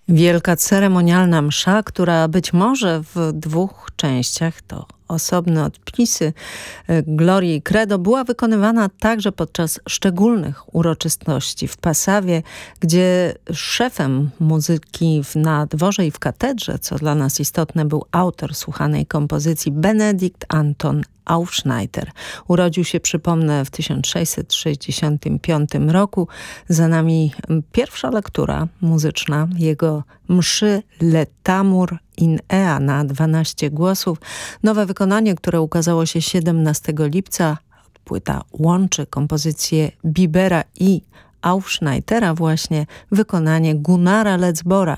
Wielka ceremonialna msza, która być może w dwóch częściach, to osobne odpisy Glorii i Credo, była wykonywana także podczas szczególnych uroczystości w Passawie, gdzie szefem muzyki na dworze i w katedrze, co dla nas istotne, był autor słuchanej kompozycji Benedikt Anton Aufschneider. Urodził się, przypomnę, w 1665 roku. Za nami pierwsza lektura muzyczna jego mszy Le Tamur in Ea na 12 głosów. Nowe wykonanie, które ukazało się 17 lipca. Płyta łączy kompozycje Bibera i Aufschneidera, właśnie wykonanie Gunnara Lecbora